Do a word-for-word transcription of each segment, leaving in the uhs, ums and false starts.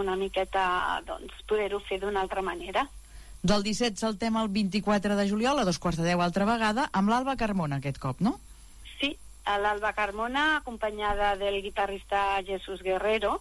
una miqueta, doncs, poder-ho fer d'una altra manera. Del disset saltem el vint-i-quatre de juliol a dos quarts de deu altra vegada amb l'Alba Carmona aquest cop, no? Sí, l'Alba Carmona acompanyada del guitarrista Jesús Guerrero,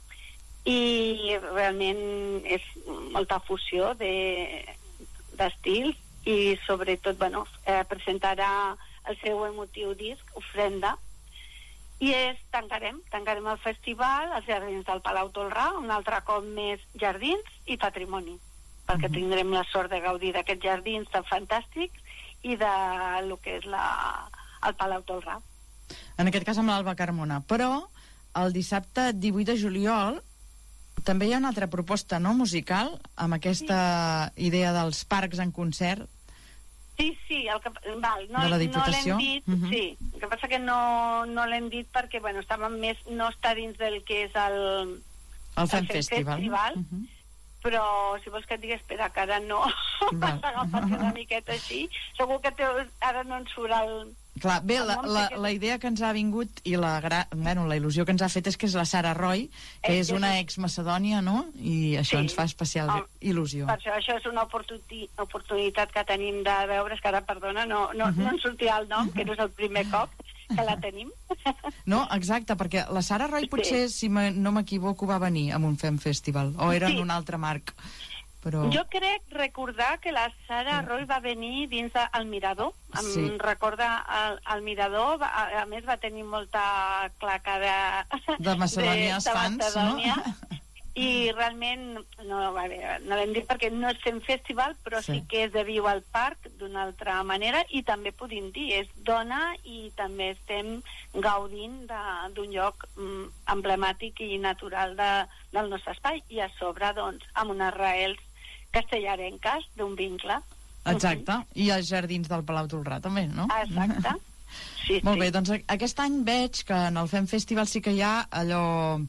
i realment és molta fusió de, d'estils i sobretot, bueno, eh, presentarà el seu emotiu disc Ofrenda, i és, tancarem tancarem el festival als Jardins del Palau Tolrà, un altre cop més jardins i patrimoni, perquè mm-hmm. tindrem la sort de gaudir d'aquests jardins tan fantàstics i de lo que és la, el Palau Tolrà. En aquest cas amb l'Alba Carmona, però el dissabte divuit de juliol també hi ha una altra proposta, no?, musical, amb aquesta sí. idea dels parcs en concert. Sí, sí, el que, val, no, de la Diputació. No l'hem dit, uh-huh. sí, el que passa que no, no l'hem dit perquè, bueno, estàvem més, no està dins del que és el... El Fem Festival. Festival uh-huh. Però, si vols que et digui, espera, que ara no, m'has agafat una miqueta així, segur que te, ara no ens surt el... Clar, bé, la, la, la idea que ens ha vingut i la, gra... bueno, la il·lusió que ens ha fet és que és la Sara Roy, que és, és una ex-macedònia, no? I això sí. ens fa especial oh, il·lusió. Per això, això és una oportuni... oportunitat que tenim de veure, és que ara, perdona, no, no, uh-huh. no ens sortia el nom, que no és el primer cop que la tenim. No, exacte, perquè la Sara Roy potser, sí. si me, no m'equivoco, va venir a un Fem Festival, o era sí. en un altre marc. Però... Jo crec recordar que la Sara Roy va venir dins del Mirador. Em sí. recorda el, el Mirador, va, a, a més va tenir molta claca de... De Macedònia, de, de fans, Macedònia, no? I realment, no, a veure, no l'hem dit perquè no és Fem Festival, però sí, sí que és de Viu al Parc d'una altra manera, i també podem dir, és dona i també estem gaudint d'un lloc mm, emblemàtic i natural de, del nostre espai, i a sobre, doncs, amb unes raels castellarenques d'un vincle. Exacte, i als Jardins del Palau Tolrà també, no? Exacte. Sí, molt sí. bé, doncs aquest any veig que en el Fem Festival sí que hi ha allò...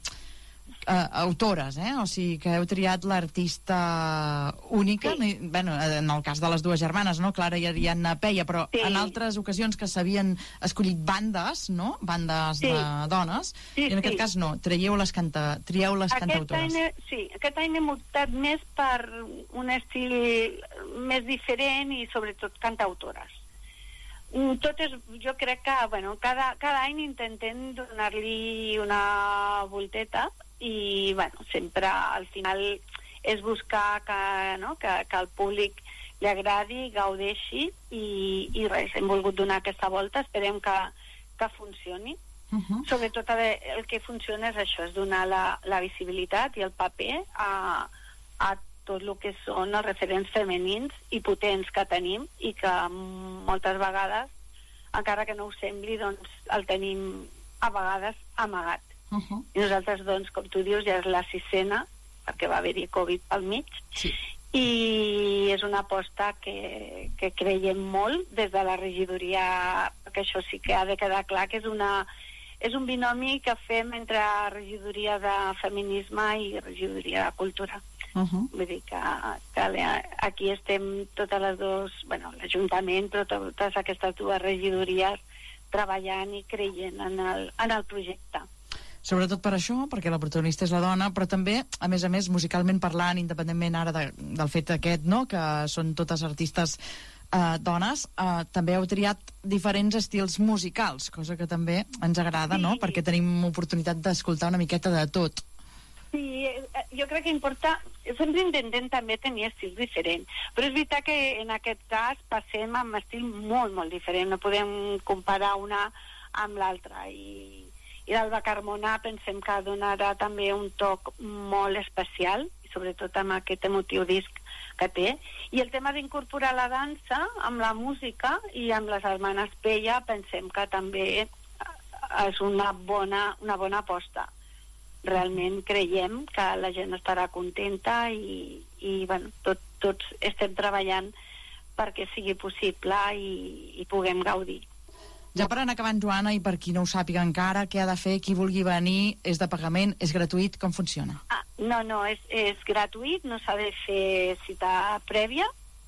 Uh, autores, eh? O sigui que heu triat l'artista única, sí. bueno, en el cas de les dues germanes, no? Clara i Ariadna Peia, però sí. en altres ocasions que s'havien escollit bandes, no? Bandes sí. de dones, sí, i en aquest sí. cas no, traieu les, canta... trieu les aquest cantautores. Any, sí, aquest any hem optat més per un estil més diferent i sobretot cantautores. Tot és, jo crec que, bueno, cada, cada any intentem donar-li una volteta i, bueno, sempre al final és buscar que, no, que, que el públic li agradi, gaudeixi i, i res, hem volgut donar aquesta volta, esperem que, que funcioni. Uh-huh. Sobretot el que funciona és això, és donar la, la visibilitat i el paper a, a tot el que són els referents femenins i potents que tenim i que moltes vegades, encara que no ho sembli, doncs el tenim a vegades amagat. Uh-huh. I nosaltres, doncs, com tu dius, ja és la sisena, perquè va haver-hi Covid pel mig, sí. i és una aposta que, que creiem molt des de la regidoria, perquè això sí que ha de quedar clar que és una és un binomi que fem entre regidoria de feminisme i regidoria de cultura. Uh-huh. Vull dir que, que aquí estem totes les dues, bueno, l'Ajuntament, però totes aquestes dues regidories treballant i creient en el, en el projecte. Sobretot per això, perquè la protagonista és la dona, però també, a més a més, musicalment parlant, independentment ara de, del fet aquest, no?, que són totes artistes eh, dones, eh, també heu triat diferents estils musicals, cosa que també ens agrada, sí. no?, perquè tenim oportunitat d'escoltar una miqueta de tot. Sí, jo crec que importa, sempre intentem també tenir estils diferents, però és veritat que en aquest cas passem amb estil molt, molt diferent, no podem comparar una amb l'altra, i, i l'Alba Carmona pensem que donarà també un toc molt especial, i sobretot amb aquest emotiu disc que té, i el tema d'incorporar la dansa amb la música i amb les germanes Peia pensem que també és una bona, una bona aposta. Realment creiem que la gent estarà contenta i, i bueno, tot, tots estem treballant perquè sigui possible i, i puguem gaudir. Ja per anar acabant, Joana, i per qui no ho sàpiga encara, què ha de fer, qui vulgui venir, és de pagament, és gratuït, com funciona? Ah, no, no, és, és gratuït, no s'ha de fer cita prèvia,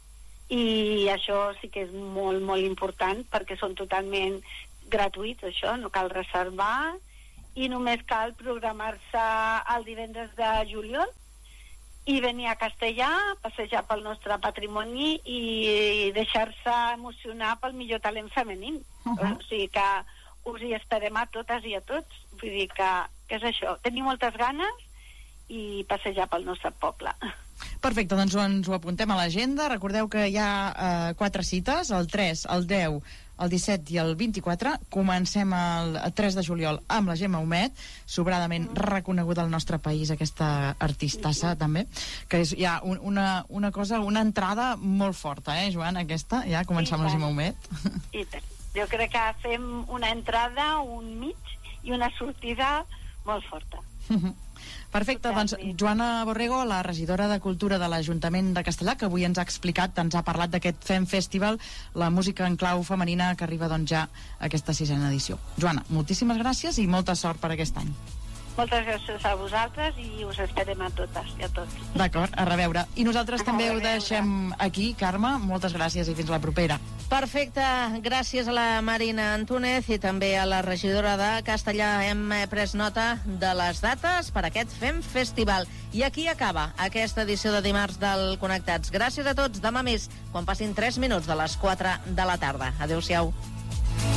i això sí que és molt, molt important perquè són totalment gratuïts, això, no cal reservar, i només cal programar-se el divendres de juliol i venir a Castellà, passejar pel nostre patrimoni i deixar-se emocionar pel millor talent femení. Uh-huh. O sigui que us hi esperem a totes i a tots. Vull dir que, que és això, tenir moltes ganes i passejar pel nostre poble. Perfecte, doncs ens ho apuntem a l'agenda. Recordeu que hi ha eh, quatre cites, el tres, el deu, el disset i el vint-i-quatre. Comencem el tres de juliol amb la Gemma Humet, sobradament mm. reconeguda al nostre país, aquesta artistassa mm. també, que és ja un, una, una cosa, una entrada molt forta, eh, Joan, aquesta, ja començar amb la Gemma Humet. I tant. Jo crec que fem una entrada, un mig i una sortida molt forta. Perfecte, doncs Joana Borrego, la regidora de Cultura de l'Ajuntament de Castellà, que avui ens ha explicat, ens ha parlat d'aquest Fem Festival, la música en clau femenina que arriba doncs ja a aquesta sisena edició. Joana, moltíssimes gràcies i molta sort per aquest any. Moltes gràcies a vosaltres i us esperem a totes i a tots. D'acord, a reveure. I nosaltres també ho deixem aquí, Carme. Moltes gràcies i fins la propera. Perfecte, gràcies a la Marina Antúnez i també a la regidora de Castellà. Hem pres nota de les dates per aquest Fem Festival. I aquí acaba aquesta edició de dimarts del Connectats. Gràcies a tots. Demà més, quan passin tres minuts de les quatre de la tarda. Adéu-siau.